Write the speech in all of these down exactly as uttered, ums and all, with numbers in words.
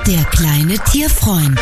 Der kleine Tierfreund.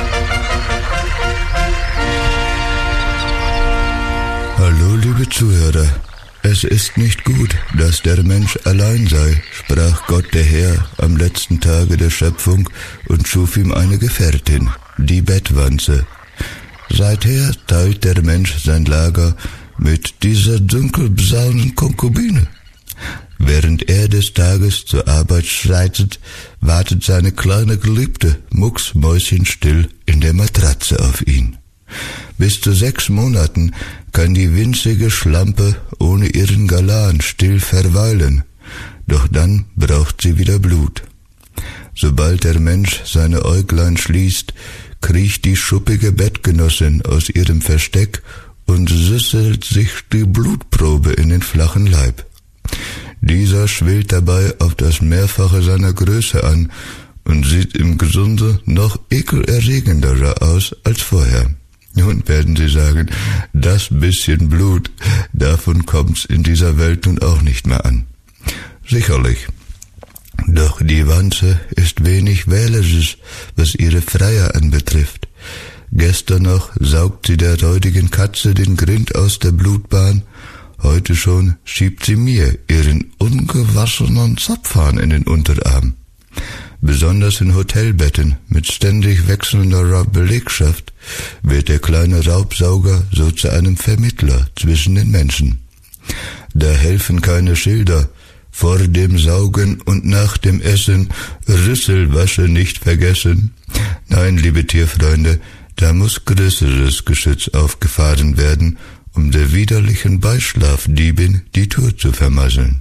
Hallo, liebe Zuhörer. Es ist nicht gut, dass der Mensch allein sei, sprach Gott der Herr am letzten Tage der Schöpfung und schuf ihm eine Gefährtin, die Bettwanze. Seither teilt der Mensch sein Lager mit dieser dunkelbraunen Konkubine. Während er des Tages zur Arbeit schreitet, wartet seine kleine Geliebte mucksmäuschenstill in der Matratze auf ihn. Bis zu sechs Monaten kann die winzige Schlampe ohne ihren Galan still verweilen, doch dann braucht sie wieder Blut. Sobald der Mensch seine Äuglein schließt, kriecht die schuppige Bettgenossin aus ihrem Versteck und süsselt sich die Blutprobe in den flachen Leib. Dieser schwillt dabei auf das Mehrfache seiner Größe an und sieht im Gesunde noch ekelerregenderer aus als vorher. Nun werden Sie sagen, das bisschen Blut, davon kommt's in dieser Welt nun auch nicht mehr an. Sicherlich. Doch die Wanze ist wenig wählerisch, was ihre Freier anbetrifft. Gestern noch saugt sie der räudigen Katze den Grind aus der Blutbahn, heute schon schiebt sie mir ihren ungewaschenen Zapfhahn in den Unterarm. Besonders in Hotelbetten mit ständig wechselnder Belegschaft wird der kleine Raubsauger so zu einem Vermittler zwischen den Menschen. Da helfen keine Schilder, vor dem Saugen und nach dem Essen Rüsselwasche nicht vergessen. Nein, liebe Tierfreunde, da muss größeres Geschütz aufgefahren werden, um der widerlichen Beischlafdiebin die Tour zu vermasseln.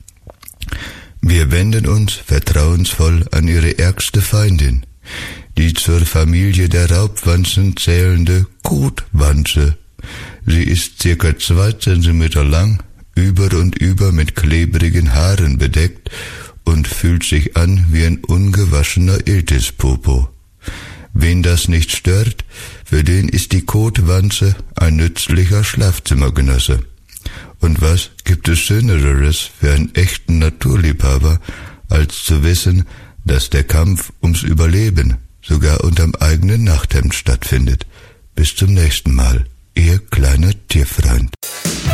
Wir wenden uns vertrauensvoll an ihre ärgste Feindin, die zur Familie der Raubwanzen zählende Kotwanze. Sie ist circa zwei Zentimeter lang, über und über mit klebrigen Haaren bedeckt und fühlt sich an wie ein ungewaschener Iltispopo. Wen das nicht stört, für den ist die Kotwanze ein nützlicher Schlafzimmergenosse. Und was gibt es Schöneres für einen echten Naturliebhaber, als zu wissen, dass der Kampf ums Überleben sogar unterm eigenen Nachthemd stattfindet. Bis zum nächsten Mal, Ihr kleiner Tierfreund.